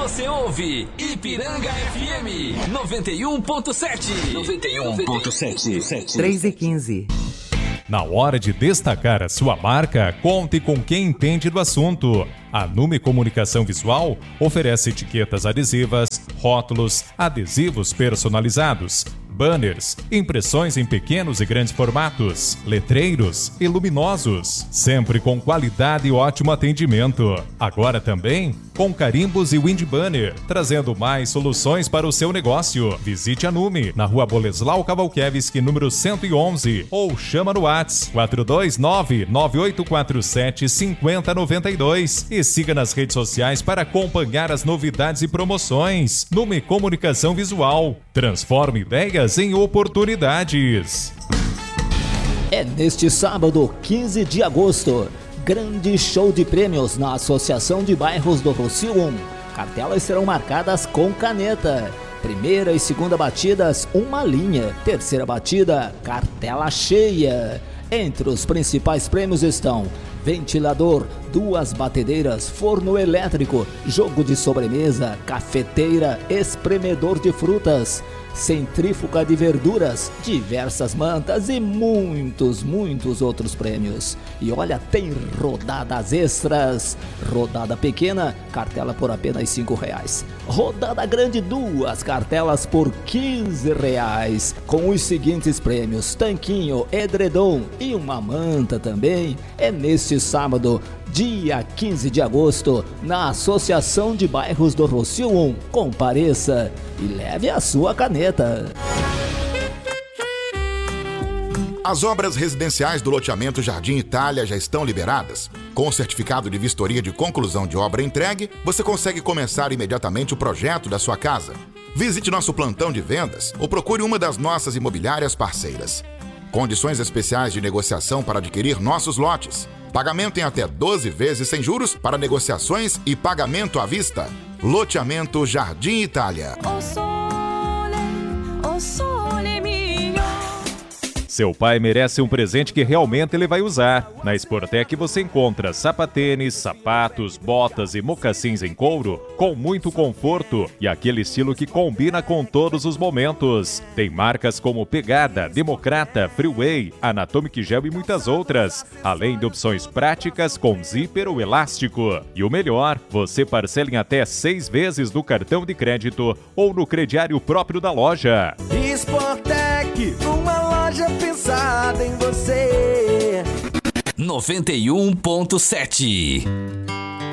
Você ouve Ipiranga FM 91.7. 91.7. 3h15. Na hora de destacar a sua marca, conte com quem entende do assunto. A Nume Comunicação Visual oferece etiquetas adesivas, rótulos, adesivos personalizados, banners, impressões em pequenos e grandes formatos, letreiros e luminosos, sempre com qualidade e ótimo atendimento. Agora também com carimbos e wind banner, trazendo mais soluções para o seu negócio. Visite a Nume, na Rua Boleslau Kawalkiewicz, número 111, ou chama no WhatsApp 429-9847-5092 e siga nas redes sociais para acompanhar as novidades e promoções. Nume Comunicação Visual, transforma ideias em oportunidades. É neste sábado, 15 de agosto, grande show de prêmios na Associação de Bairros do Rocio 1. Cartelas serão marcadas com caneta. Primeira e segunda batidas, uma linha. Terceira batida, cartela cheia. Entre os principais prêmios estão ventilador, 2 batedeiras, forno elétrico, jogo de sobremesa, cafeteira, espremedor de frutas, centrífuga de verduras, diversas mantas e muitos outros prêmios. E olha, tem rodadas extras. Rodada pequena, cartela por apenas R$5. Rodada grande, 2 cartelas por R$15. Com os seguintes prêmios: tanquinho, edredom e uma manta também. É neste sábado, dia 15 de agosto, na Associação de Bairros do Rocio 1. Compareça e leve a sua caneta. As obras residenciais do loteamento Jardim Itália já estão liberadas. Com o certificado de vistoria de conclusão de obra entregue, você consegue começar imediatamente o projeto da sua casa. Visite nosso plantão de vendas ou procure uma das nossas imobiliárias parceiras. Condições especiais de negociação para adquirir nossos lotes. Pagamento em até 12 vezes sem juros para negociações e pagamento à vista. Loteamento Jardim Itália. Seu pai merece um presente que realmente ele vai usar. Na Sportec você encontra sapatênis, sapatos, botas e mocassins em couro com muito conforto e aquele estilo que combina com todos os momentos. Tem marcas como Pegada, Democrata, Freeway, Anatomic Gel e muitas outras, além de opções práticas com zíper ou elástico. E o melhor, você parcela em até 6 vezes no cartão de crédito ou no crediário próprio da loja. Sportec, uma loja pensada em você. 91.7.